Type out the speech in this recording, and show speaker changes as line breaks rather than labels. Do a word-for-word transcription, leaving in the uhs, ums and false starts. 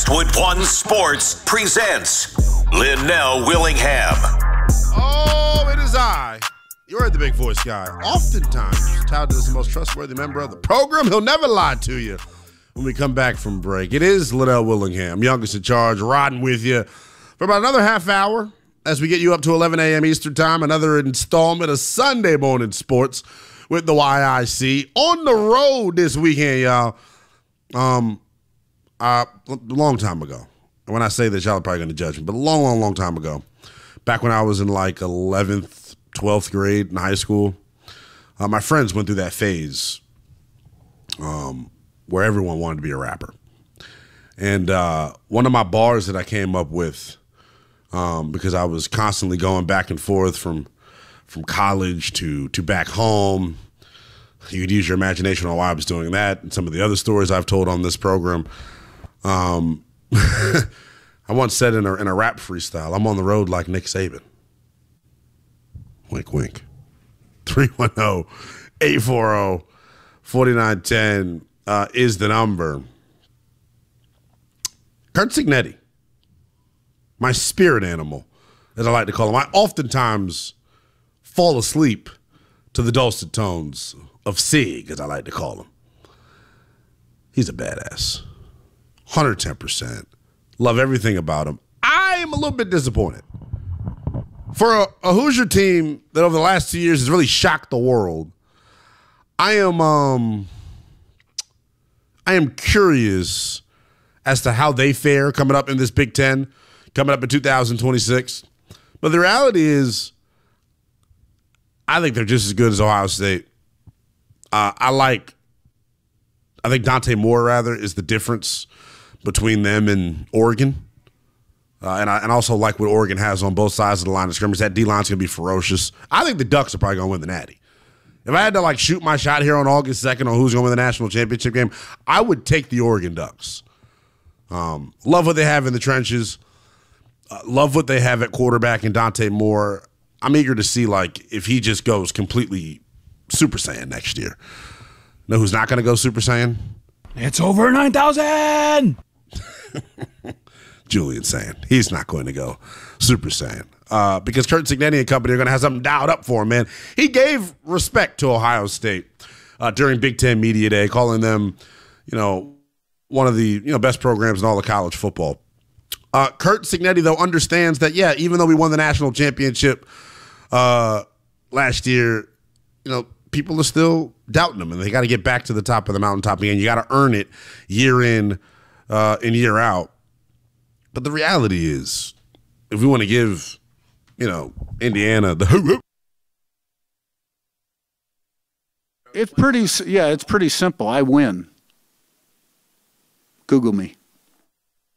Westwood One Sports presents Linnell Willingham.
Oh, it is I. You heard the big voice guy. Oftentimes touted as the most trustworthy member of the program. He'll never lie to you when we come back from break. It is Linnell Willingham, youngest in charge, riding with you for about another half hour as we get you up to eleven a.m. Eastern time. Another installment of Sunday Morning Sports with the Y I C. On the road this weekend, y'all. Um, uh, a long time ago. And when I say this, y'all are probably going to judge me, but a long, long, long time ago, back when I was in like eleventh, twelfth grade in high school, uh, my friends went through that phase um, where everyone wanted to be a rapper. And uh, one of my bars that I came up with, um, because I was constantly going back and forth from from college to to back home. You could use your imagination on why I was doing that and some of the other stories I've told on this program. Um, I once said in a, in a rap freestyle, I'm on the road like Nick Saban. Wink, wink. three one zero, eight four zero, four nine one zero uh, is the number. Curt Cignetti, my spirit animal, as I like to call him. I oftentimes fall asleep to the dulcet tones of Sig, as I like to call him. He's a badass. one hundred ten percent. Love everything about him. I am a little bit disappointed. For a, a Hoosier team that over the last two years has really shocked the world, I am um I am curious as to how they fare coming up in this Big Ten, coming up in two thousand twenty-six. But the reality is, I think they're just as good as Ohio State. Uh, I like, I think Dante Moore, rather, is the difference between them and Oregon. Uh, and I and also like what Oregon has on both sides of the line of scrimmage. That D-line's going to be ferocious. I think the Ducks are probably going to win the Natty. If I had to, like, shoot my shot here on August second on who's going to win the national championship game, I would take the Oregon Ducks. Um, love what they have in the trenches. Uh, love what they have at quarterback in Dante Moore. I'm eager to see, like, if he just goes completely Super Saiyan next year. Know who's not going to go Super Saiyan?
It's over nine thousand!
Julian Sand. He's not going to go Super Saiyan. Uh, because Curt Cignetti and company are going to have something dialed up for him, man. He gave respect to Ohio State uh, during Big Ten Media Day, calling them, you know, one of the you know best programs in all of college football. Uh, Curt Cignetti, though, understands that, yeah, even though we won the national championship uh, last year, you know, people are still doubting them, and they got to get back to the top of the mountaintop again. You got to earn it year in uh, and year out. But the reality is, if we want to give, you know, Indiana the hoo-hoo.
It's pretty, yeah, it's pretty simple. I win. Google me.